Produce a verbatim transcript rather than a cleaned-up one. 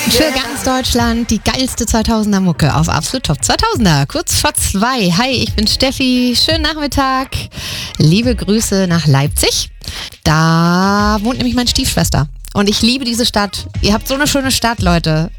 Für ganz Deutschland die geilste zweitausender Mucke auf Absolut Top zweitausender. Kurz vor zwei. Hi, ich bin Steffi. Schönen Nachmittag. Liebe Grüße nach Leipzig. Da wohnt nämlich meine Stiefschwester. Und ich liebe diese Stadt. Ihr habt so eine schöne Stadt, Leute.